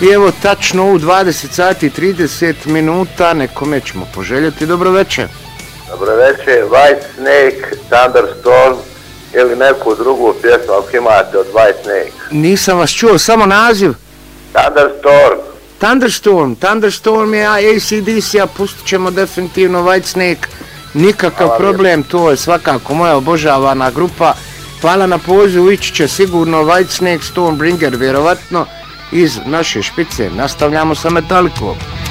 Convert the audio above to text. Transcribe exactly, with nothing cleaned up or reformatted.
I evo tačno u dvadeset sati i trideset minuta nekome ćemo poželjeti dobro večer. Dobro večer, White Snake, Thunderstorm ili neku drugu pjesmu ako imate od White Snake. Nisam vas čuo, samo naziv. Thunderstorm. Thunderstorm, Thunderstorm je A C D C, a pustit ćemo definitivno White Snake. Nikakav Hvala problem, lijepo. To je svakako moja obožavana grupa. Hvala na pozivu, ići će sigurno White Snake, Stormbringer, vjerovatno iz naše špice. Nastavljamo sa Metallicom.